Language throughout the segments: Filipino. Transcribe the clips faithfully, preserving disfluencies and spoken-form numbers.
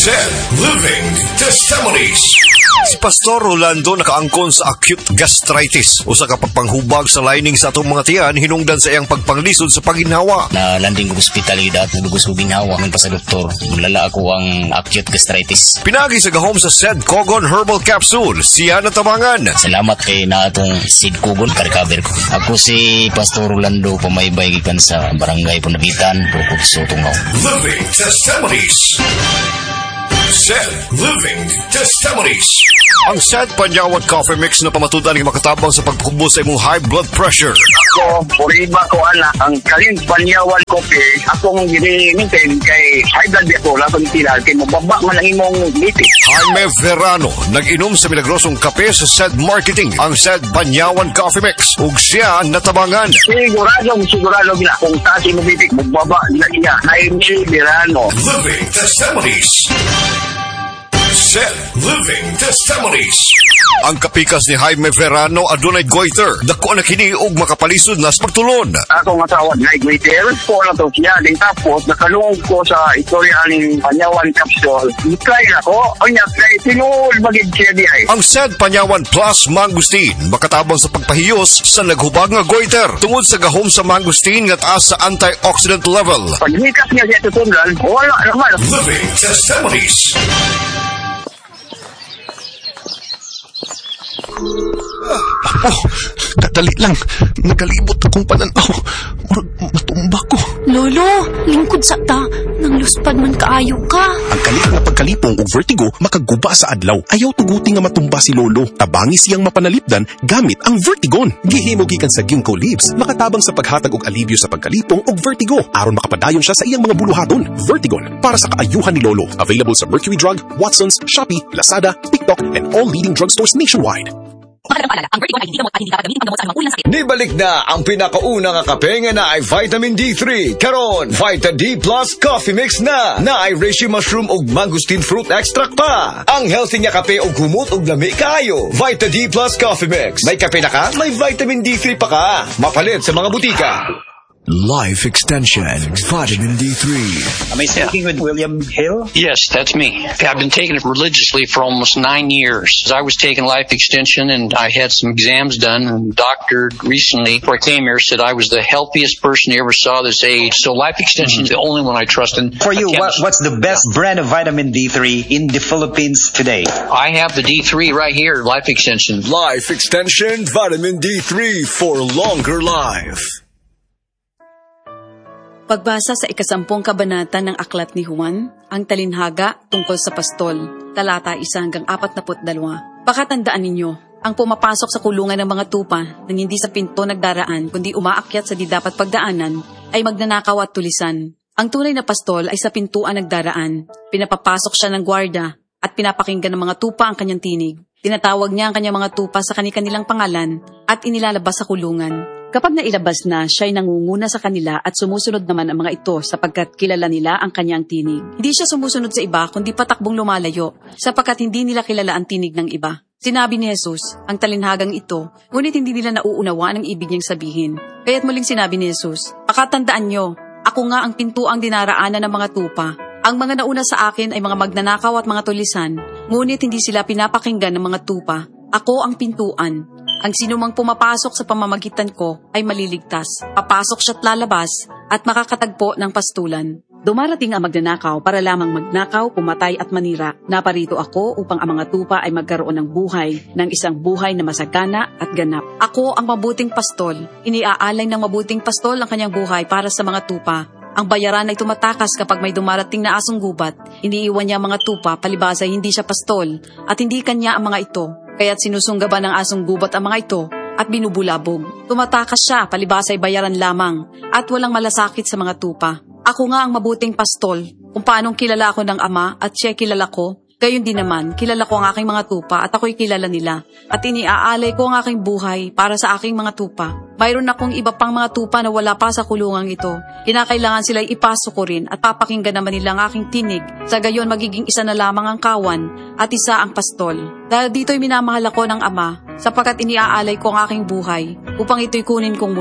Said Living Testimonies. Si Pastor Rolando nakaangkon sa acute gastritis o sa kapapanghubag sa lining sa atong mga tiyan hinungdan sa iyang pagpanglisod sa paginhawa. Na landing ko ospitalidad, nalugos ko ginhawa ng pa sa doktor. Mulala ako ang acute gastritis. Pinagi sa gahom sa Said Cogon Herbal Capsule, siya natabangan. Salamat kay na atong Said Cogon, ka-recover ko. Ako si Pastor Rolando, pamaybay gikan sa Barangay Punabitan, Bukod Sotungaw. Living Testimonies. Said Living Testimonies. Ang Said Panyawan Coffee Mix na pamatudan ng makatabang sa pagpakubo sa imong high blood pressure. Ako, puriba ko anak, ang kaling Panyawan Coffee, akong gini-maintain kay high blood ako, lapang tila, kay mababa man ang imong litis. Jaime Verano, nag-inom sa milagrosong kape sa Said Marketing, ang Said Panyawan Coffee Mix, ug siya natabangan. Sigurado, sigurado gina, kung kasi mo bitik, magbaba na siya, Jaime Verano. Living Testimonies. Said Living Testimonies. Ang kapikas ni Jaime Verano adunay goiter. Dako na kini og makapalisod na sa pagtulon. Ako nga tawag na Igwitel, po na to siya, din tapos nakalungog ko sa istorya ng Panyawan Capsule. Ikay na ko, o niya, kay tinul magig siya di ay. Ang Said Panyawan Plus Mangustin makatabang sa pagpahiyos sa naghubag nga goiter tungod sa gahom sa mangustin nga taas sa antioxidant level. Paghikas niya siya tutundan, wala naman. Living Testimonies. Oh, dadali lang. Nagalibot akong pananaw. Murag matumba ko. Lolo, lingkod sa ta. Nang luspad man kaayo ka. Ang kalit nga pagkalipong o vertigo makaguba sa adlaw. Ayaw tuguti nga matumba si Lolo. Tabangi siyang mapanalipdan gamit ang Vertigon. Gihimo gikan sa ginkgo leaves. Makatabang sa paghatag og alibyo sa pagkalipong og vertigo. Aron makapadayon siya sa iyang mga buluhaton. Vertigon, para sa kaayuhan ni Lolo. Available sa Mercury Drug, Watson's, Shopee, Lazada, TikTok, and all leading drugstores nationwide. Nibalik na ang pinakauna nga kape nga na ay vitamin D three. Karon, Vita D Plus Coffee Mix na. Na ay reishi mushroom ug mangosteen fruit extract pa. Ang healthy nga kape ug humot ug lami kaayo. Vita D Plus Coffee Mix. May kape na ka, may vitamin D three pa ka. Mapalit sa mga butika. Life Extension Vitamin D three. Am I speaking with William Hill? Yes, that's me. I've been taking it religiously for almost nine years. I was taking Life Extension and I had some exams done, and the doctor recently, before I came here, said I was the healthiest person he ever saw this age. So Life Extension is mm-hmm. the only one I trust. And for you, what, what's the best yeah. brand of vitamin D three in the Philippines today? I have the D three right here, Life Extension. Life Extension Vitamin D three for longer life. Pagbasa sa ikasampung kabanata ng Aklat ni Juan, ang talinhaga tungkol sa pastol, talata isa hanggang apat na put dalawa. Pakatandaan ninyo, ang pumapasok sa kulungan ng mga tupa nang hindi sa pinto nagdaraan kundi umaakyat sa di dapat pagdaanan ay magnanakaw at tulisan. Ang tunay na pastol ay sa pintuan nagdaraan. Pinapapasok siya ng gwarda at pinapakinggan ng mga tupa ang kanyang tinig. Tinatawag niya ang kanyang mga tupa sa kani-kanilang pangalan at inilalabas sa kulungan. Kapag nailabas na, siya ay nangunguna sa kanila at sumusunod naman ang mga ito sapagkat kilala nila ang kanyang tinig. Hindi siya sumusunod sa iba kundi patakbong lumalayo sapagkat hindi nila kilala ang tinig ng iba. Sinabi ni Jesus, ang talinhagang ito, ngunit hindi nila nauunawaan ang ibig niyang sabihin. Kaya't muling sinabi ni Jesus, pakatandaan niyo, ako nga ang pintuang dinaraanan ng mga tupa. Ang mga nauna sa akin ay mga magnanakaw at mga tulisan, ngunit hindi sila pinapakinggan ng mga tupa. Ako ang pintuan. Ang sinumang pumapasok sa pamamagitan ko ay maliligtas. Papasok siya't lalabas at makakatagpo ng pastulan. Dumarating ang magnanakaw para lamang magnakaw, pumatay at manira. Naparito ako upang ang mga tupa ay magkaroon ng buhay, ng isang buhay na masagana at ganap. Ako ang mabuting pastol. Iniaalay ng mabuting pastol ang kanyang buhay para sa mga tupa. Ang bayaran ay tumatakas kapag may dumarating na asong gubat. Iniiwan niya ang mga tupa, palibhas ay hindi siya pastol at hindi kanya ang mga ito. Kaya't sinusunggaban ng asong gubat ang mga ito at binubulabog. Tumatakas siya, palibhas ay bayaran lamang at walang malasakit sa mga tupa. Ako nga ang mabuting pastol. Kung paanong kilala ako ng Ama at siya kilala ko, gayon din naman, kilala ko ang aking mga tupa at ako'y kilala nila. At iniaalay ko ang aking buhay para sa aking mga tupa. Mayroon akong iba pang mga tupa na wala pa sa kulungang ito. Kinakailangan sila'y ipasok ko rin at papakinggan naman nila ang aking tinig. Sa gayon magiging isa na lamang ang kawan at isa ang pastol. Dahil dito'y minamahal ako ng Ama sapagkat iniaalay ko ang aking buhay upang ito'y kunin kong muli.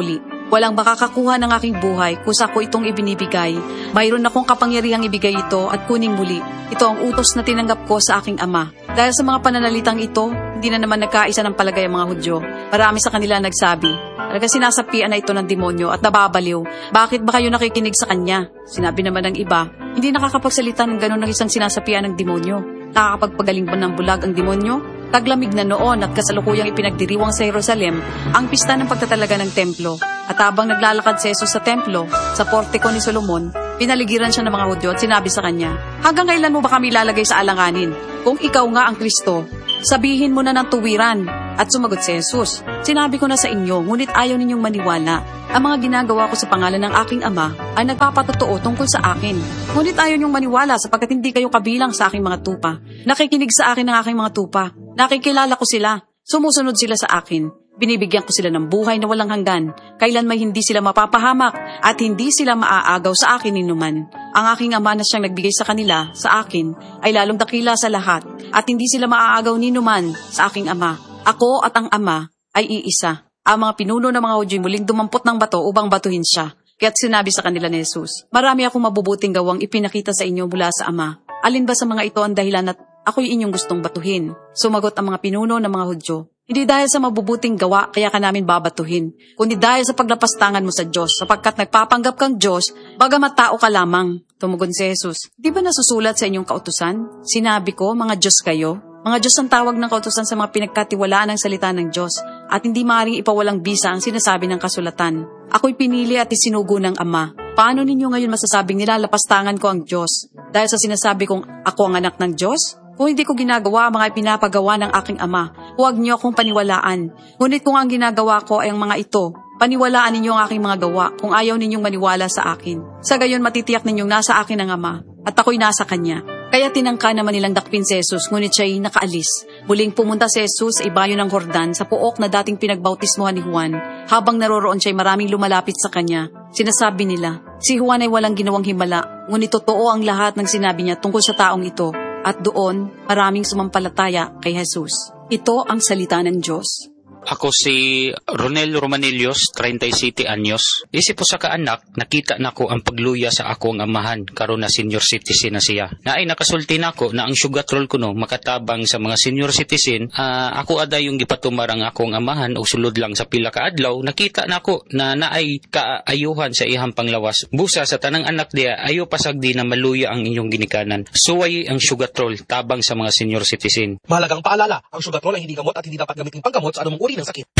Walang makakakuha ng aking buhay kung sa ko itong ibinibigay. Mayroon akong kapangyarihang ibigay ito at kuning muli. Ito ang utos na tinanggap ko sa aking Ama. Dahil sa mga pananalitang ito, hindi na naman nagkaisa ng palagay ang mga Hudyo. Marami sa kanila nagsabi, talaga sinasapian na ito ng demonyo at nababaliw. Bakit ba kayo nakikinig sa kanya? Sinabi naman ng iba, hindi nakakapagsalita ng gano'n ng isang sinasapian ng demonyo. Nakakapagpagaling ba ng bulag ang demonyo? Taglamig na noon at kasalukuyang ipinagdiriwang sa Jerusalem ang pista ng pagtatalaga ng templo. At habang naglalakad si Jesus sa templo, sa portiko ni Solomon, pinaligiran siya ng mga Hudyo at sinabi sa kanya, hanggang kailan mo ba kami lalagay sa alanganin? Kung ikaw nga ang Kristo, sabihin mo na ng tuwiran. At sumagot si Jesus, sinabi ko na sa inyo, ngunit ayaw ninyong maniwala. Ang mga ginagawa ko sa pangalan ng aking Ama ay nagpapatotoo tungkol sa akin. Ngunit ayaw ninyong maniwala sapagkat hindi kayo kabilang sa aking mga tupa. Nakikinig sa akin ng aking mga tupa. Nakikilala ko sila. Sumusunod sila sa akin. Binibigyan ko sila ng buhay na walang hanggan. Kailan may hindi sila mapapahamak at hindi sila maaagaw sa akin ninuman. Ang aking Ama na siyang nagbigay sa kanila, sa akin, ay lalong dakila sa lahat at hindi sila maaagaw ninuman sa aking Ama. Ako at ang Ama ay iisa. Ang mga pinuno ng mga Hudyo muling dumampot ng bato upang batuhin siya. Kaya't sinabi sa kanila ni Jesus, marami akong mabubuting gawang ipinakita sa inyo mula sa Ama. Alin ba sa mga ito ang dahilan at ako'y inyong gustong batuhin? Sumagot ang mga pinuno ng mga Hudyo, hindi dahil sa mabubuting gawa kaya ka namin babatuhin, kundi dahil sa paglapastangan mo sa Diyos, sapagkat nagpapanggap kang Diyos, bagamat tao ka lamang. Tumugon si Jesus, di ba nasusulat sa inyong kautusan? Sinabi ko, mga Diyos kayo. Mga Diyos ang tawag ng kautusan sa mga pinagkatiwalaan ng salita ng Diyos at hindi maaaring ipawalang bisa ang sinasabi ng kasulatan. Ako'y pinili at isinugo ng Ama. Paano ninyo ngayon masasabing nilalapastangan ko ang Diyos? Dahil sa sinasabi kong ako ang anak ng Diyos? Kung hindi ko ginagawa ang mga pinapagawa ng aking Ama, huwag niyo akong paniwalaan. Ngunit kung ang ginagawa ko ay ang mga ito, paniwalaan ninyo ang aking mga gawa kung ayaw ninyong maniwala sa akin. Sa gayon matitiyak ninyong nasa akin ang Ama at ako'y nasa Kanya. Kaya tinangka naman nilang dakpin si Jesus, ngunit siya'y nakaalis. Muling pumunta si Jesus sa ibayo ng Jordan sa pook na dating pinagbautismohan ni Juan. Habang naroroon siya'y maraming lumalapit sa kanya. Sinasabi nila, si Juan ay walang ginawang himala, ngunit totoo ang lahat ng sinabi niya tungkol sa taong ito. At doon, maraming sumampalataya kay Jesus. Ito ang salita ng Diyos. Ako si Ronel Romanelios, thirty-seven anyos. Isip po sa kaanak, nakita na ko ang pagluya sa akong amahan, karon na senior citizen na siya. Naay nakasulti na ko na ang sugatrol ko no, makatabang sa mga senior citizen, uh, ako aday yung gipatumar ang akong amahan o sulod lang sa pila ka adlaw, nakita na ko na naay kaayuhan sa ihang panglawas. Busa sa tanang anak diya, ayo pasagdi na maluya ang inyong ginikanan. Suway ang sugatrol, tabang sa mga senior citizen. Mahalagang paalala, ang sugatrol ay hindi gamot at hindi dapat gamitin panggamot sa anumang uri ng sakit.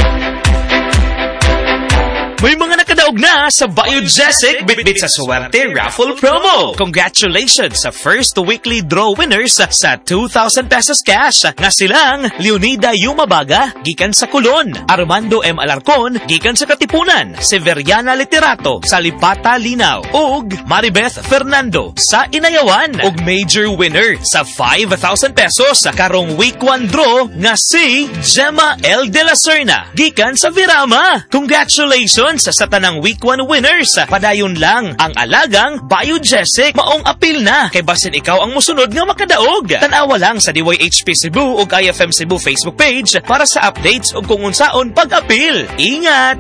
May mga nakadaog na sa Biogesic Bitbit sa Suwerte Raffle Promo. Congratulations sa first weekly draw winners sa two thousand pesos cash. Nga silang Leonida Yumabaga, gikan sa Colon, Armando M. Alarcon, gikan sa Katipunan, Severiana Literato, sa Lipata, Linao, ug Maribeth Fernando sa Inayawan, ug major winner sa five thousand pesos karong week one draw nga si Gemma L. De La Serna, gikan sa Virama. Congratulations sa tanang week one winners. Padayon lang ang alagang Biogesic. Maong apil na kay basin ikaw ang musunod nga makadaog. Tanawa lang sa D Y H P Cebu ug I F M Cebu Facebook page para sa updates ug kung unsaon pag-apil. Ingat!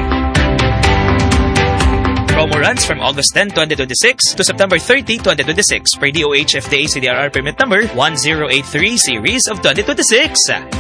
Promo runs from August tenth, twenty twenty-six to September thirtieth, twenty twenty-six per D O H F D A C D R R permit number one zero eight three series of twenty twenty-six.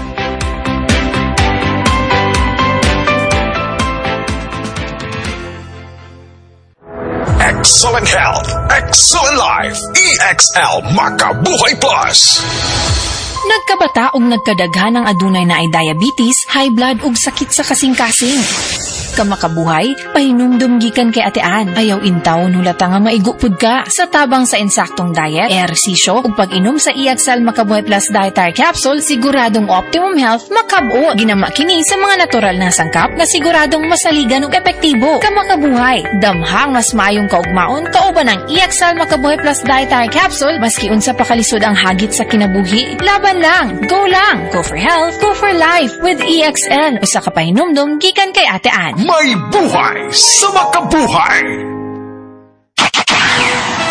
Excellent health, excellent life, E X L Makabuhay Plus. Nagkabata ug nagkadaghan ang adunay na ay diabetes, high blood ug sakit sa kasing-kasing. Kamakabuhay, pahinumdum gikan kay atean. Ayaw intaw hulata nga maigupod ka. Sa tabang sa insaktong diet, ehersisyo ug pag-inom sa E X L Makabuhay Plus Dietary Capsule, siguradong optimum health makab-o. Ginama kini sa mga natural na sangkap na siguradong masaligan ug epektibo. Kamakabuhay, damhang mas maayong kaugmaon kauban ng E X L Makabuhay Plus Dietary Capsule maski unsa pa kalisod ang hagit sa kinabuhi. Laban lang, go lang, go for health, go for life with E X L. Usa ka pahinumdum gikan kay atean. May buhay sa makabuhay!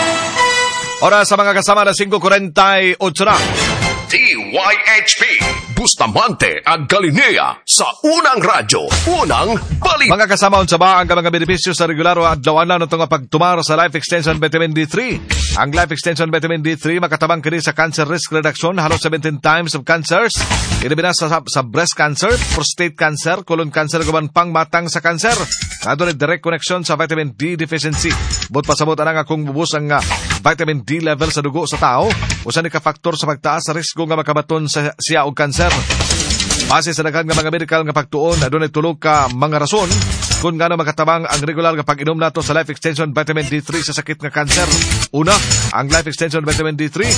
Oras sa mga kasama na five forty-eight na. D Y H P Bustamante ag Galinea sa unang radyo, unang balik. Mga kasama sa ba ang mga benepisyo sa regular o adlaw-adlaw nitong pagtumar sa Life Extension Vitamin D three. Ang Life Extension Vitamin D three makatabang kini sa cancer risk reduction, halos seventeen times of cancers. Inibina sa, sa breast cancer, prostate cancer, colon cancer, guman pang matang sa cancer. Nado ni direct connection sa vitamin D deficiency. But pasabot ana nga kung bubus ang uh, vitamin D level sa dugo sa tao, usa ni ka faktor sa pagtaas sa risko nga makabaton sa siya og kanser. Base sa daghan nga mga medical nga pagtuon, adunay tulo ka mga rason kung ngano makatabang ang regular nga pag-inom nato sa Life Extension Vitamin D three sa sakit nga kanser. Una, ang Life Extension Vitamin D three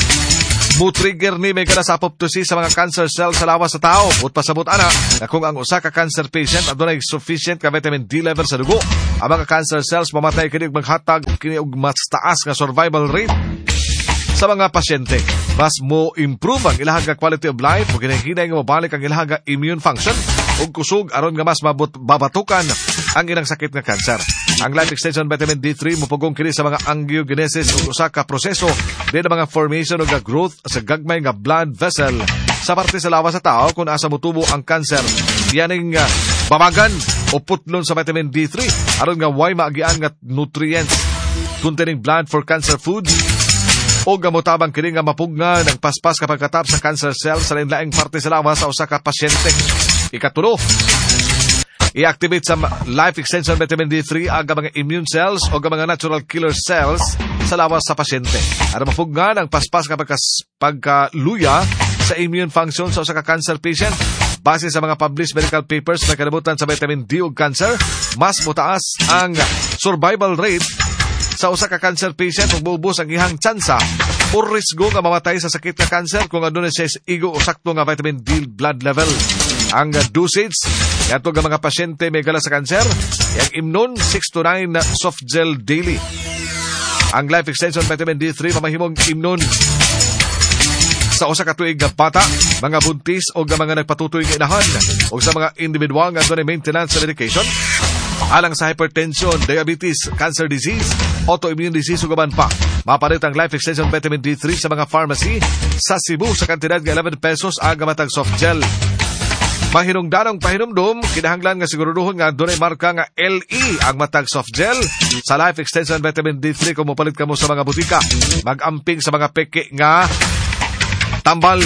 mo-trigger ni may kada sa apoptosis sa mga cancer cells sa lawas sa tao. Ut pasabot ana na kung ang usa ka cancer patient adunay sufficient ka vitamin D level sa dugo, ang mga cancer cells mamatay kini og maghatag kini og mas taas nga survival rate sa mga pasyente. Mas mo improve ang ilahang quality of life ug hinahinay nga mabalik ang ilahang immune function ug kusog aron nga mas mabut babatukan ang ilang sakit nga cancer. Ang Life Extension Vitamin D three mupugong kini sa mga angiogenesis ug usa ka proseso din ang mga formation ug growth sa gagmay nga blood vessel sa parte sa lawas sa tao kung asa motubo ang cancer. Yaning uh, babagan o putlon sa vitamin D three aron nga way maagian nga nutrients containing blood for cancer food o gamutabang kini nga mapugna ng paspas kapag katap sa cancer cells sa lain-laing parte sa lawas sa usa ka pasyente. Ikatulo, i-activate sa Life Extension Vitamin D three ang mga immune cells o mga natural killer cells sa lawas sa pasyente. Para mapugna ng paspas kapag pagkaluya sa immune function sa usa ka cancer patient. Base sa mga published medical papers na kanabutan sa vitamin D ug cancer, mas mutaas ang survival rate sa usa ka cancer patient ug buubos ang ihang tsansa o risgo nga mamatay sa sakit nga cancer kung adunay siya igo o sakto nga vitamin D blood level. Ang dosage yato nga mga pasyente may gala sa cancer, yang imnon six to nine soft gel daily. Ang Life Extension Vitamin D three mamahimong imnon sa usa ka tuig nga bata, mga buntis o mga nagpatutoy nga inahan o sa mga individual nga adunay maintenance sa medication alang sa hypertension, diabetes, cancer disease, autoimmune disease ug uban pa. Mapalit ang Life Extension Vitamin D three sa mga pharmacy sa Cebu sa kantidad nga eleven pesos ang matag soft gel. Mahinungdanong pahinumdum, kinahanglan nga siguruduhon nga dunay marka nga L E ang matag soft gel sa Life Extension Vitamin D three kung mapalit ka mo sa mga butika. Mag-amping sa mga peke nga tambal.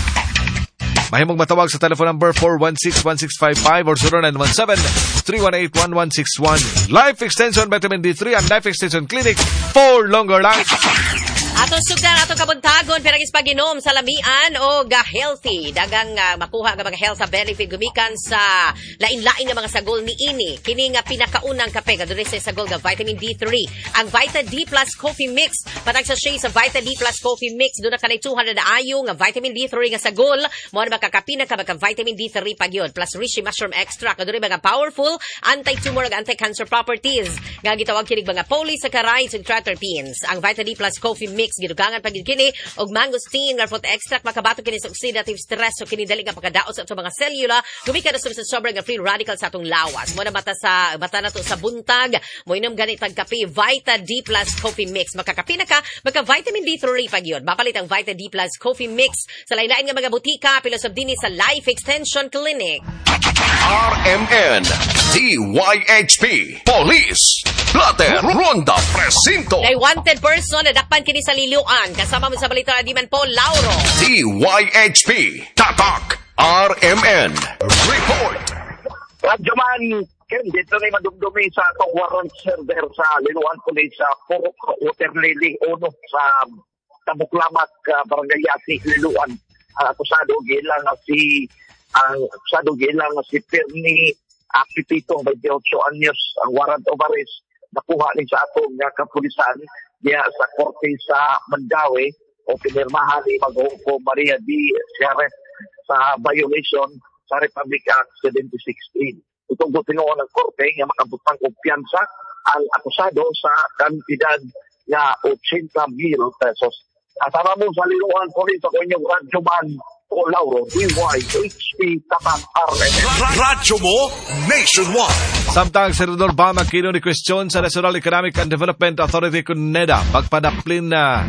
Mahimong matawag sa telephone number four one six one six five five or zero nine one seven three one eight one one six one. Life Extension Vitamin D three and Life Extension Clinic for longer life. Ato sugdan ato kabuntagon piragis paginom sa lamian o ga healthy dagang uh, makuha nga mga health sa benefit gumikan sa lain-lain nga mga sagol ni ini kini nga pinakaunang kape kadto sa sagol nga vitamin D three ang Vita D Plus Coffee Mix patag sa shea sa Vita D Plus Coffee Mix do na kanay two hundred na ayo nga vitamin D three nga sagol mo na makakapina ka baka vitamin D three pagyod plus reishi mushroom extract kadto mga powerful anti-tumor ug anti-cancer properties nga gitawag kinig mga polysaccharides ug triterpenes. Ang Vita D Plus Coffee Mix gidugangan pagid kini og mangosteen nga fruit extract makabato kini sa oxidative stress so kini dali nga pagkadaot sa atong mga selula gumikan sa sobrang nga free radical sa atong lawas mo na mata sa mata nato sa buntag mo inom ganit tag kape Vita D Plus Coffee Mix makakape na ka magka vitamin D three pagyod mapalit ang Vita D Plus Coffee Mix sa lain-lain nga mga butika pilos of dinhi sa Life Extension Clinic. R M N D Y H P Police Plater Ronda Presinto. Kay wanted person na dakpan kini sa liluan kasama mo sa balita di man po Lauro. D Y H P Tatak R M N Report. Radyoman Ken, dito na madumdumi sa itong warrant server sa Liluan Police sa Purok Water Lily uno sa Tabuklamak, uh, Barangay Yasi, Liluan. Ang akusado gilang si ang akusado gilang si Perni Akipito, twenty-eight anyos, ang warrant of arrest nakuha ni sa atong nga kapulisan diya sa korte sa Mandawi o pinirmahan ni Maghuko Maria D. Sierret sa violation sa Republic Act seventy sixteen. Itong tinuon ng korte nga makabutang kumpiyansa ang akusado sa kantidad nga eighty mil pesos. Asama mo sa Liluan Police ako inyong radyoman o Lauro, D Y H P Tatak R M N. Radyo mo nationwide. Samtang Senador Bama kino ni question sa National Economic and Development Authority kung NEDA pagpadaplin na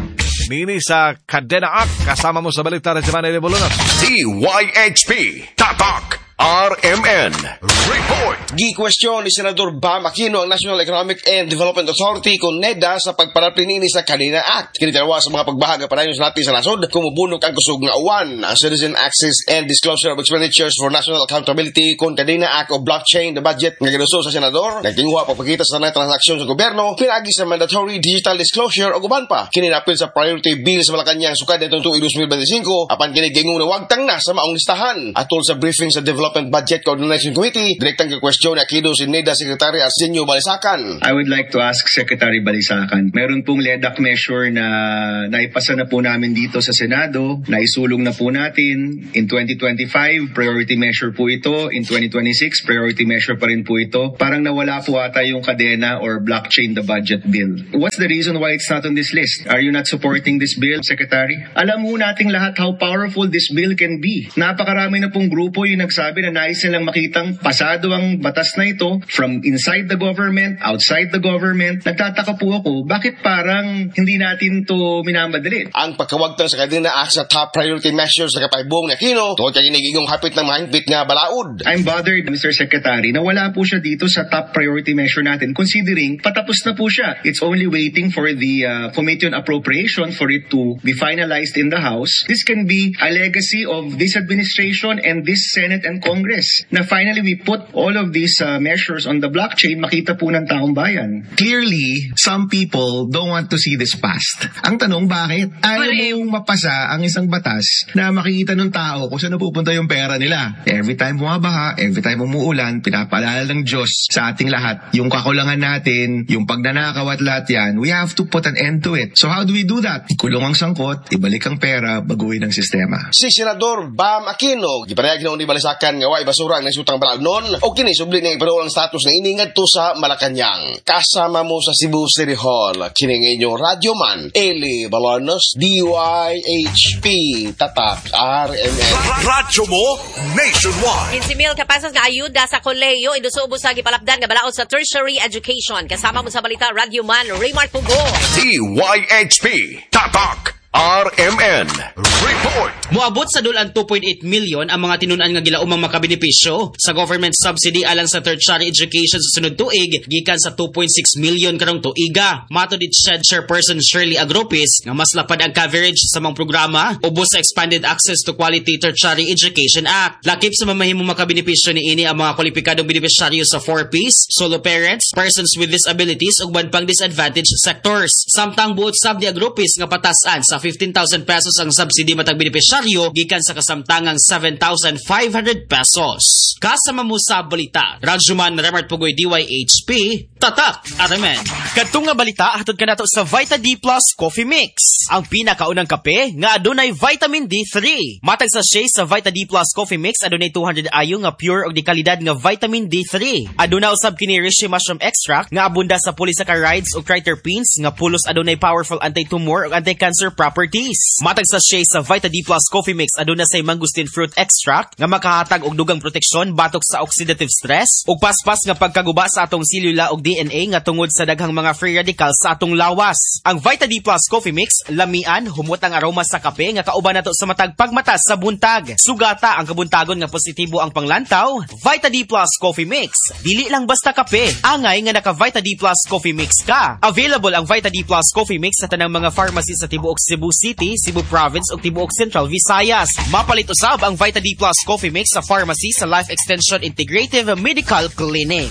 Nini sa Kadena Act. Kasama mo sa balita rin si Manny Bolonos. D Y H P Tatak R M N Report. Gi-question ni Senador Bam Aquino ang National Economic and Development Authority kung NEDA sa pagparapli nini sa Kadena Act. Kinitalawa sa mga pagbahaga para sa natin sa nasod, kumubunok ang kusog nga uwan. Ang Citizen Access and Disclosure of Expenditures for National Accountability kung Kadena Act o Blockchain the Budget nga ginuso sa Senador. Nagtinguha pagpakita sa tanang transaksyon sa gobyerno, pinagi sa Mandatory Digital Disclosure o guban pa. Kininapil sa Priority Bill sa Malacanang sukad nitong tuig twenty twenty-five, apan kinigingong na wagtang na sa maong listahan. Atol sa briefing sa Development Budget Coordination Committee, direktang ka-question na Akido si NEDA Secretary Arsenio Balisacan. I would like to ask Secretary Balisacan, meron pong L E D A C measure na naipasa na po namin dito sa Senado, naisulong na po natin. In twenty twenty-five, priority measure po ito. In twenty twenty-six, priority measure pa rin po ito. Parang nawala po ata yung Kadena or Blockchain the Budget Bill. What's the reason why it's not on this list? Are you not supporting this bill, Secretary? Alam mo nating lahat how powerful this bill can be. Napakarami na pong grupo yung nagsabi na nais nilang makitang pasado ang batas na ito from inside the government, outside the government. Nagtataka po ako, bakit parang hindi natin to minamadali? Ang pagkawagtang sa Kadena Act sa top priority measures sa kapahibong ni Aquino, tungkol kay ginigingong hapit ng mga hingpit nga balaod. I'm bothered, Mister Secretary, na wala po siya dito sa top priority measure natin considering patapos na po siya. It's only waiting for the uh, Committee on Appropriation for it to be finalized in the House. This can be a legacy of this administration and this Senate and Congress na finally we put all of these uh, measures on the blockchain, makita po ng taong bayan. Clearly, some people don't want to see this passed. Ang tanong, bakit? Ayaw mong mapasa ang isang batas na makikita ng tao kung saan napupunta yung pera nila. Every time bumabaha, every time umuulan, pinapaalala ng Diyos sa ating lahat. Yung kakulangan natin, yung pagnanakaw at lahat yan, we have to put an end to it. So how do we do that? Ikulong ang sangkot, ibalik ang pera, baguhin ang sistema. Si Senador Bam Aquino, gipanayag na ni Balisacan nga way basura ang nasutang balaod noon o kini subli nga iparool ang status na ini ngadto sa Malacanang. Kasama mo sa Cebu City Hall, kini inyong radyoman Eli Balonos, D Y H P Tatak R M N. Radyo mo nationwide. fifteen mil kapasas nga ayuda sa kolehiyo idusubo sa gipalapdan nga balaod sa tertiary education. Kasama mo sa balita radyoman Raymar Pugo. D Y H P Tatak R M N Report. Moabot sa dulan two point eight million ang mga tinunan nga gilaumang makabenepisyo sa government subsidy alang sa tertiary education sa sunod tuig gikan sa two point six million karong tuiga. Matod ni S E D Chairperson Shirley Agropis nga mas lapad ang coverage sa mga programa ubos sa Expanded Access to Quality Tertiary Education Act. Lakip sa mamahimong makabenepisyo ni ini ang mga kwalipikadong benepisyaryo sa four Ps, solo parents, persons with disabilities ug ban pang disadvantaged sectors. Samtang buot sab ni Agropis nga patasan sa fifteen thousand pesos ang subsidy matag benepisyaryo gikan sa kasamtangang seven thousand five hundred pesos. Kasama mo sa balita, Radyoman Remart Pugoy D Y H P Tatak R M N. Kadtong nga balita hatod kanato sa Vita D Plus Coffee Mix, ang pinakaunang kape nga adunay vitamin D three. Matag sa sachet sa Vita D Plus Coffee Mix adunay two hundred ayo nga pure og di kalidad nga vitamin D three. Aduna usab kini reishi mushroom extract nga abunda sa polysaccharides ug triterpenes nga pulos adunay powerful anti-tumor ug anti-cancer properties. Matag sa sachet sa Vita D Plus Coffee Mix aduna say mangosteen fruit extract nga makahatag og dugang proteksyon batok sa oxidative stress ug paspas nga pagkaguba sa atong selula ug D N A nga tungod sa daghang mga free radicals sa atong lawas. Ang Vita D Plus Coffee Mix lamian humot ang aroma sa kape nga kauban nato sa matag pagmata sa buntag. Sugata ang kabuntagon nga positibo ang panglantaw. Vita D Plus Coffee Mix dili lang basta kape, angay nga naka Vita D Plus Coffee Mix ka. Available ang Vita D Plus Coffee Mix sa tanang mga pharmacy sa tibuok Cebu City, Cebu Province ug tibuok Central Visayas. Mapalit usab ang Vita D Plus Coffee Mix sa pharmacy sa Life Extension Integrative Medical Clinic.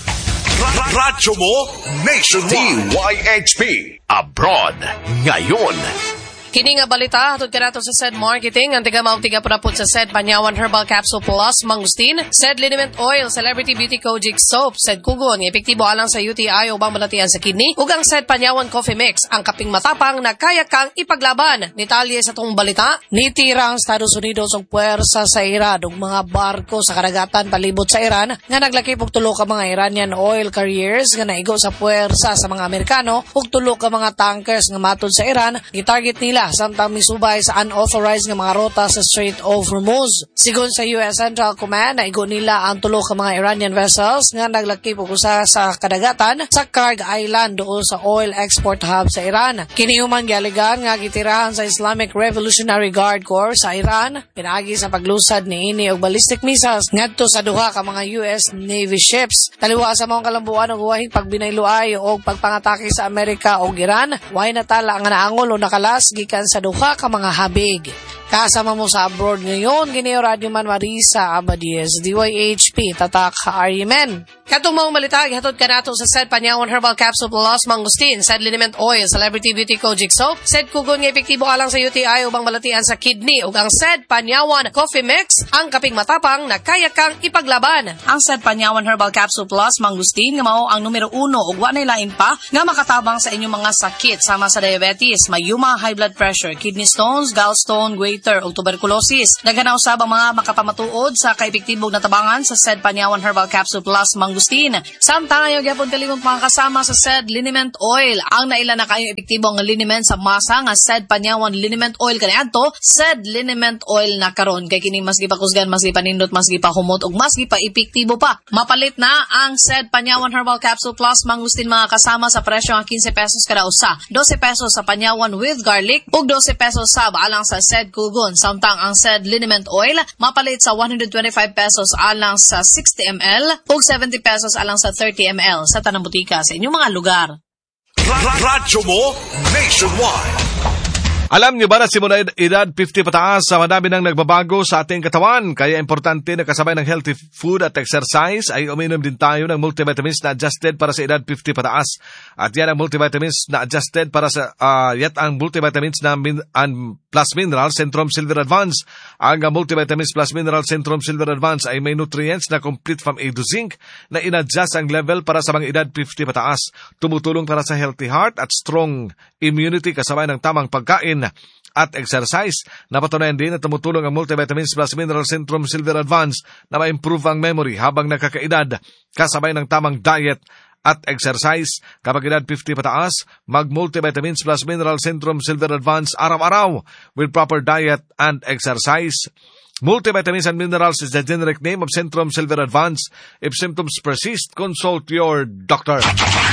Radyo mo nationwide. D Y H P Abroad ngayon. Kini nga balita hatod kanato sa S E D Marketing ang tiga mao tiga pud sa S E D Panyawan Herbal Capsule Plus Mangustin, S E D Liniment Oil, Celebrity Beauty Kojic Soap, S E D Kugon nga epektibo alang sa U T I o bang malatian sa kidney, ug ang S E D Panyawan Coffee Mix ang kaping matapang na kaya kang ipaglaban. Detalye sa tong balita, nitira ang Estados Unidos og puwersa sa Iran ug mga barko sa karagatan palibot sa Iran nga naglakip og tulo ka mga Iranian oil carriers nga naigo sa puwersa sa mga Amerikano ug tulo ka mga tankers nga matod sa Iran gitarget nila nila samtang misubay sa unauthorized nga mga rota sa Strait of Hormuz. Sigon sa U S Central Command, naigo nila ang tulo ka mga Iranian vessels nga naglakip og usa sa kadagatan sa Karg Island duol sa oil export hub sa Iran. Kini human gialigan nga gitirahan sa Islamic Revolutionary Guard Corps sa Iran pinaagi sa paglusad niini og ballistic missiles ngadto sa duha ka mga U S Navy ships. Taliwa sa mga kalambuan og wahing pagbinayluay o pagpangatake sa Amerika o Iran, way natala nga naangol o nakalas gikan sa duha ka mga habig. Kasama mo sa abroad ngayon, Gineo Radio Man Marisa Abadies, D Y H P, Tatak Arimen. Katong mga malita, gihatod ka nato sa said Panyawan Herbal Capsule Plus Mangustin, said Liniment Oil, Celebrity Beauty Kojic Soap, said Kugon nga epektibo alang sa U T I ubang malatian sa kidney, ug ang said Panyawan Coffee Mix, ang kaping matapang na kaya kang ipaglaban. Ang said Panyawan Herbal Capsule Plus Mangustin nga mao ang numero uno ug wa nay lain pa nga makatabang sa inyong mga sakit sama sa diabetes, mayuma, high blood pressure, kidney stones, gallstone, goiter ug tuberculosis. Naganaw usab ang mga makapamatuod sa kaepektibong natabangan sa said Panyawan Herbal Capsule Plus Mangustin. Samtang ayo gyapon kalimot mga kasama sa said Liniment Oil. Ang naila na kayo epektibong liniment sa masa nga said Panyawan Liniment Oil kaniadto, said Liniment Oil na karon kay kini mas gipakusgan, mas gipanindot, mas gipahumot ug mas gipa-epektibo pa. Mapalit na ang said Panyawan Herbal Capsule Plus Mangustin mga kasama sa presyo nga fifteen pesos kada usa, twelve pesos sa Panyawan with garlic ug twelve pesos sab alang sa said Kugon. Samtang ang said Liniment Oil mapalit sa one hundred twenty-five pesos alang sa sixty milliliters ug seventy pesos alang sa thirty milliliters sa tanang butika sa inyong mga lugar. Radyo mo nationwide. Alam niyo ba na simula edad fifty pataas sa madami nang nagbabago sa ating katawan? Kaya importante na kasabay ng healthy food at exercise ay uminom din tayo ng multivitamins na adjusted para sa edad fifty pataas. At yan ang multivitamins na adjusted para sa uh, yat ang multivitamins na min, and plus mineral Centrum Silver Advance. Ang multivitamins plus mineral Centrum Silver Advance ay may nutrients na complete from A to zinc na inadjust ang level para sa mga edad fifty pataas. Tumutulong para sa healthy heart at strong immunity kasabay ng tamang pagkain at exercise. Napatunayan din na tumutulong ang multivitamins plus mineral Centrum Silver Advance na ma-improve ang memory habang nakakaedad kasabay ng tamang diet at exercise. Kapag edad fifty pataas, mag-multivitamins plus mineral Centrum Silver Advance araw-araw with proper diet and exercise. Multivitamins and minerals is the generic name of Centrum Silver Advance. If symptoms persist, consult your doctor.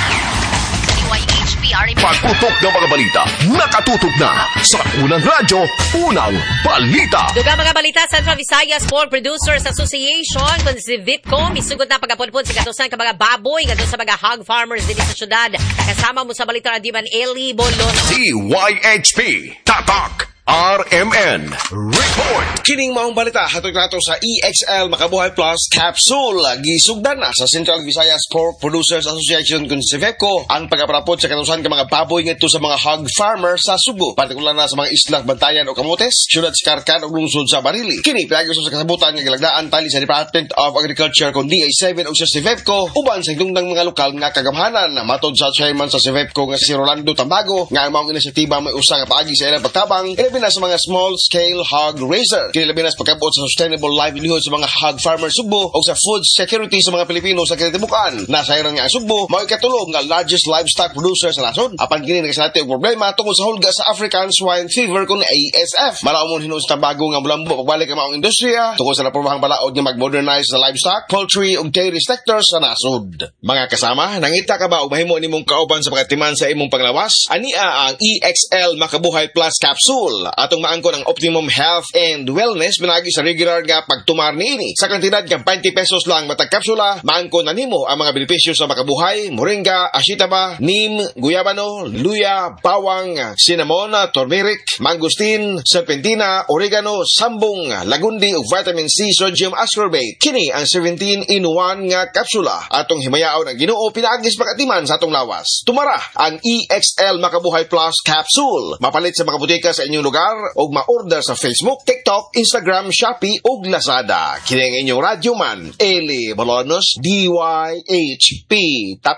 Pagputok ng mga balita, nakatutok na sa unang radyo, unang balita. Dugang mga balita, Central Visayas Pork Producers Association kung si Vitcom, isugot na pagkapunpun sa katusan ka mga baboy nga sa mga hog farmers din sa syudad. Kasama mo sa balita na Diman Eli Bolon. D Y H P, Tatak R M N Report. Kining maong balita hatod nato sa E X L Makabuhay Plus Capsule. Gisugdan na sa Central Visayas Pork Producers Association kun si VEPCO ang pagkaprapod sa katusan ka mga baboy ngadto sa mga hog farmers sa Subo, partikular na sa mga isla Bantayan o Camotes, syudad Sicarcan ug lungsod sa Barili. Kini pinagi sa kasabutan nga gilagdaan tali sa Department of Agriculture kun D A seven o sa si VEPCO uban sa hingtungtang mga lokal nga kagamhanan. Matod sa chairman sa si VEPCO nga si Rolando Tambago nga ang maong inisyatiba may usa nga paagi sa ilang pagtabang na sa mga small-scale hog raiser. Kinilabinas pagkabot sa sustainable livelihood sa mga hog farmers Subo o sa food security sa mga Pilipino sa kinatibukan. Nasayran nga ang Subo, mao ikatulong nga largest livestock producer sa nasod. Apan kini nagasalati og problema tungkol sa hulga sa African swine fever kun A S F. Malaumon hinuon sa Tambago nga mulambo pagbalik ang maong industriya tungkol sa naprobahang balaod nga mag-modernize sa livestock, poultry ug dairy sectors sa nasod. Mga kasama, nangita ka ba og mahimo nimong kauban sa pagatiman sa imong panglawas? Ania ang E X L Makabuhay Plus Capsule. Atong maangkon ang optimum health and wellness pinagi sa regular nga pagtumar niini. Sa kantidad nga twenty pesos lang matag kapsula, maangkon na nimo ang mga benepisyo sa makabuhay, moringa, ashitaba, neem, guyabano, luya, bawang, cinnamon, turmeric, mangosteen, serpentina, oregano, sambong, lagundi ug vitamin C, sodium ascorbate. Kini ang seventeen in one nga kapsula. Atong himayaon ang Ginoo pinaagis pagatiman sa atong lawas. Tumara ang E X L Makabuhay Plus Capsule. Mapalit sa mga butika sa inyong lugar o ma-order sa Facebook, TikTok, Instagram, Shopee ug Lazada. Kini ang inyong radyo man, Eli Bolonos, D Y H P, Tatak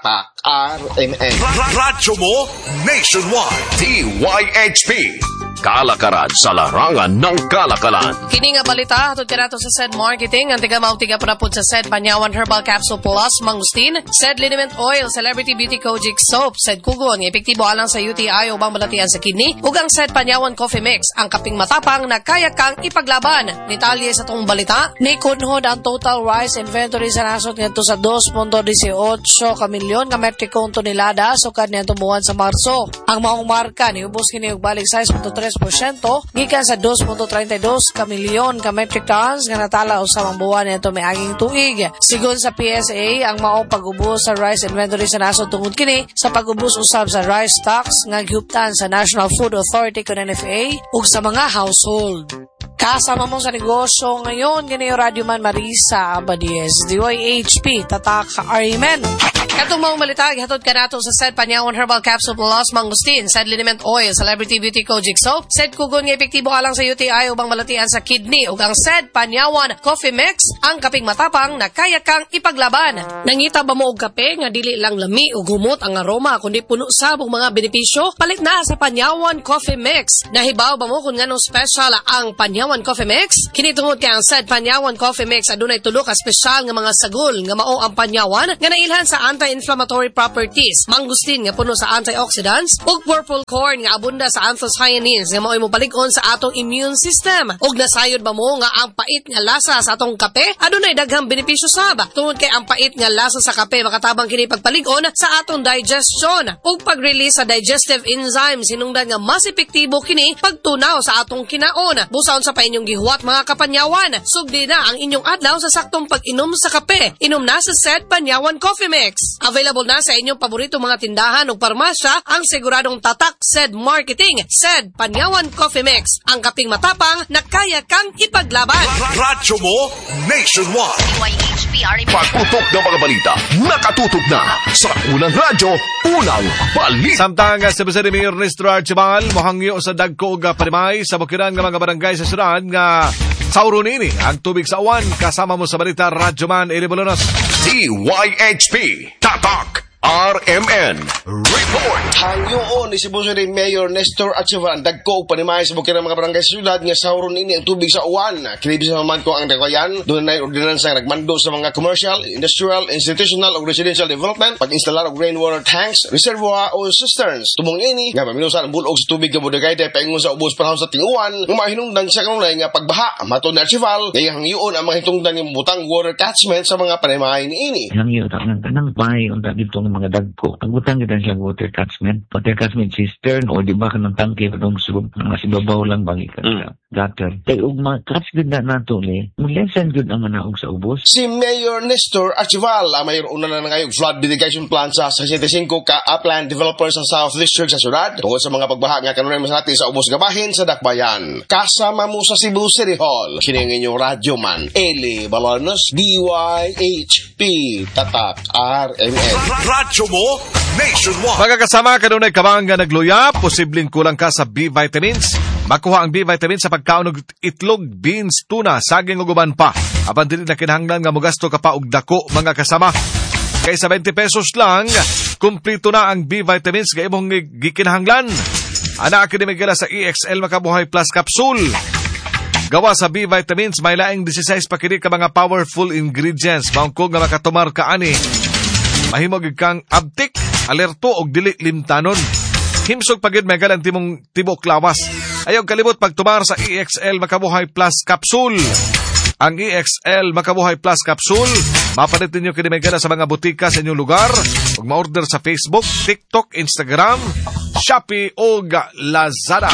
R M N. Radyo mo nationwide. D Y H P. Kalakaran sa larangan ng kalakalan. Kini nga balita, hatod ka nato sa S E D Marketing. Ang tiga mautiga pa na po sa S E D Panyawan Herbal Capsule Plus Mangustin, S E D Liniment Oil, Celebrity Beauty Kojic Soap, S E D Kugon, epektibo alang sa U T I o bang balatian sa kidney, ug ang S E D Panyawan Coffee Mix, ang kaping matapang na kaya kang ipaglaban. Detalye sa tong balita, ni kunhod ang total rice inventory sa nasod ngadto sa two point one eight ka milyon ka metrikong tonelada sukad niadtong buwan sa Marso. Ang maong marka ni ubos kini og balik six point three porsyento gikan sa two point three two ka milyon ka metric tons nga natala usa ang buwan nito miaging tuig. Sigon sa P S A, ang maong pag-ubos sa rice inventory sa nasod tungod kini sa pag-ubos usab sa rice stocks nga gihuptan sa National Food Authority kun N F A ug sa mga household. Kasama mo sa negosyo ngayon, ganyan Radio Man Marisa Abadies, D Y H P, tatak Arimen. Katong maong malita, hatod ka nato sa S E D Panyawan Herbal Capsule Plus Mangustin, S E D Liniment Oil, Celebrity Beauty Kojic Soap, S E D Kugon nga epektibo alang sa U T I ubang balatian sa kidney, ug ang S E D Panyawan Coffee Mix, ang kaping matapang na kaya kang ipaglaban. Nangita ba mo og kape nga dili lang lami ug humot ang aroma kundi puno sab og mga benepisyo? Palit na sa Panyawan Coffee Mix. Nahibaw ba mo kung nganong special ang Panyawan Coffee Mix? Kini tungod kay ang S E D Panyawan Coffee Mix adunay tulo ka special nga mga sagol nga mao ang panyawan nga nailhan sa anti-inflammatory properties, mangustin nga puno sa antioxidants, ug purple corn nga abunda sa anthocyanins nga mao'y mopalig-on sa atong immune system. Ug nasayod ba mo nga ang pait nga lasa sa atong kape adunay daghang benepisyo sab tungod kay ang pait nga lasa sa kape makatabang kini pagpalig-on sa atong digestion ug pag-release sa digestive enzymes hinungdan nga mas epektibo kini pagtunaw sa atong kinaon. Busaon sa pa inyong gihuwat mga kapanyawan, sugdi na ang inyong adlaw sa saktong pag-inom sa kape. Inom na sa S E D Panyawan Coffee Mix. Available na sa inyong paborito mga tindahan o parmasya ang siguradong tatak S E D Marketing, S E D Panyawan Coffee Mix, ang kaping matapang na kaya kang ipaglaban. Radyo mo nationwide. D Y H P Pagputok ng mga balita, nakatutok na sa Unang Radyo, Unang Balita. Samtang nga sa Pasay Mayor Ernesto Archibald, mohangyo sa dagko ug parimay sa bukiran nga mga barangay sa syudad nga sauron ini ang tubig sa uwan. Kasama mo sa balita, Radyo Man Eli Bolonos. D Y H P Tatak R M N Report. Hangyoon ni Cebu City Mayor Nestor Archibald dagko panimay sa bukid ng mga barangay sa syudad nga sauron ini ang tubig sa uwan. Kinibis sa maman ko ang dagwayan doon na ordinansa nga nagmando sa mga commercial, industrial, institutional ug residential development pag-instalar og rainwater tanks, reservoir o cisterns. Tumong ini nga maminusan ang bulog sa tubig nga bodagay tay paingon sa ubos panahon sa tinguan nga mahinungdan sa kanunay nga pagbaha. Matud ni Archibald nga hangyoon ang mga hitungdan nga butang water catchment sa mga panimay niini. Hangyo ta nang tanang pay unta dito mga dagko. Ang butang kita siya water catchment. Water catchment cistern o di ba ka ng tangke patong subog nga sibabaw lang bang ikan sa gutter. Kaya ug ma-catch good na nato ni, mag-lesson good ang manaog sa ubos. Si Mayor Nestor Archibald ang mayor una na ngayong flood mitigation plan sa sixty-five ka upland developers sa South District sa syudad tungkol sa mga pagbaha nga kanunay masati sa ubos gabahin sa Dakbayan. Kasama mo sa Cebu City Hall. Kining inyong Radyo Man Eli Bolonos, D Y H P Tatak R M N. Radyo mo nationwide. Magkakasama kanunay kabang nga nagluya, posibleng kulang ka sa B vitamins. Makuha ang B vitamins sa pagkaon og itlog, beans, tuna, saging ug uban pa. Apan dili na kinahanglan nga mogasto ka pa og dako mga kasama. Kay sa twenty pesos lang, kumplito na ang B vitamins nga imong gikinahanglan. Ana kini migala sa E X L Makabuhay Plus Capsule. Gawa sa B vitamins, may laing sixteen pa kini ka mga powerful ingredients. Maungkog nga makatumar ka ani. Mahimog kang abtik, alerto og dili limtanon. Himsog pagid may galang timong tibok lawas. Ayaw kalibot pagtumar sa E X L Makabuhay Plus Capsule. Ang E X L Makabuhay Plus Capsule, mapalit ninyo kinimigala sa mga butika sa inyong lugar. Huwag ma-order sa Facebook, TikTok, Instagram, Shopee o Lazada.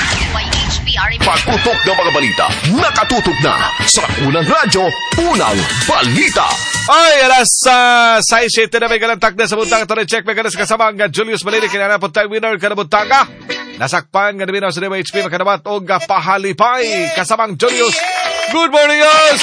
Pagputok ng mga balita, nakatutok na sa Unang Radyo, Unang Balita. Ay, alas uh, six siyete na may galantak na sa buntang. Ito na check may galas kasama ang Julius Malini. Kinanapot tayo winner ka na buntanga. Nasakpan nga namin sa D Y H P makanabat o pahalipay kasamang Julius. Good morning, guys!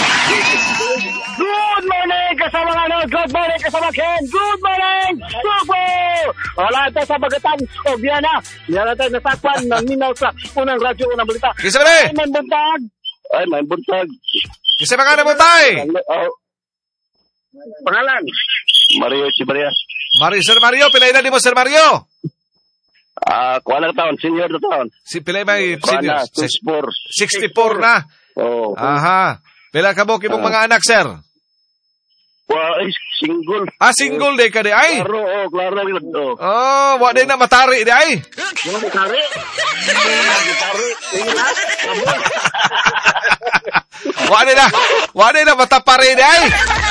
Good morning, kasama ano? Good morning, kasama Ken! Good morning, Subo! Wala tayo sa Bagatang o Viana. Viana tayo nasakpan ng minaw sa Unang Radyo, Unang Balita. Kisa na Ay, may buntag! Ay, may buntag. Kisa ba ka na buntay? Oh. Pangalan? Mario Chibaria. Mari, Sir Mario, pilay na di mo, Sir Mario? Ah, kuha lang taon, senior na taon. Si pilay may Kuha senior? na, sixty-four. sixty-four na. Oo. Aha. Pila ka mo kimong Ah. mga anak, Sir? Kuha, ay, single. Ah, single day ka di ay? Klaro, oh, klaro yun. Oh, Oh, wa din na matari di ay? Yung matari? Matari? Tingin na? Wa din na, wa din na matapari di ay?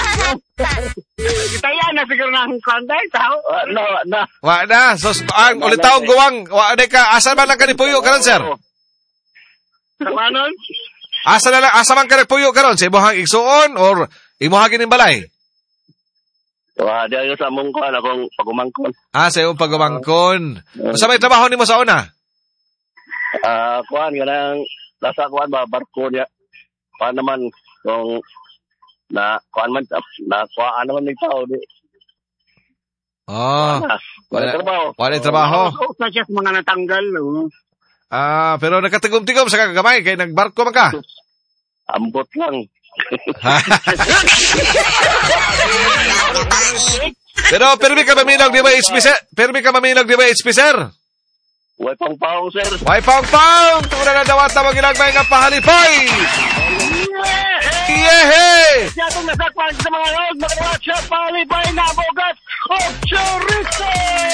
Kita yan na siguro ng contact, tao? No, no. Wa na. So, ang ulit taong guwang, wa din ka, asa man lang ka ni Puyo karon, Sir? Sama nun? Asa na lang, asa man ka ni Puyo karon? Sa imuhang igsuon or imuhang inimbalay? Wah, dia yung sa mungkon, akong pagumangkon. Ah, sa iyong pagumangkon. Sa may trabaho ni mo sa una? Ah, kuhan, ganang, nasa kuhan ba, barko niya. Kuhan naman, kung, na, kuhan man, na, kuhaan naman ng tao, di. Oh. Wala trabaho. Wala trabaho. Oo, sa siya mga natanggal. no? Ah, pero nakatigom-tigom sa kagamay, kaya nagbarko man ka. Ambot lang. Pero permi ka maminag di ba H P sir? Permi ka maminag di ba H P sir? Way pang pang sir. Way pang pang! Tuna na dawat na magilagmay nga pahalipay! Yehe! Siya itong nasakpan sa mga road, magkawat siya palipay na bogat o chorizo!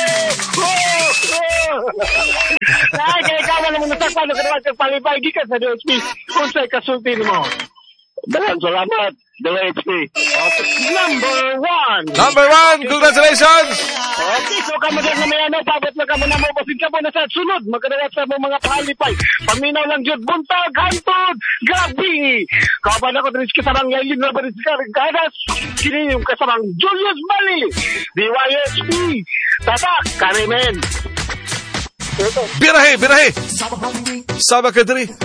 Ay, kaya ikaw naman nasakpan, magkawat siya palipay, gikas sa D H P. Kung sa'y kasulti mo. Dahan, salamat. D H P. Number one. Number one, congratulations! Okay, so kamo dyan na may ano, pabot na kamo na mo, basin ka mo na sa sunod, magkadawat sa mga palipay. Paminaw lang dyan, buntag, hantod, gabi. Kaban ako, Trish, kasabang yayin na ba rin si Karas? Kini yung kasabang Julius Bali, D Y H P, Tatak, Karimen. Birahe, birahe! Sama ka diri.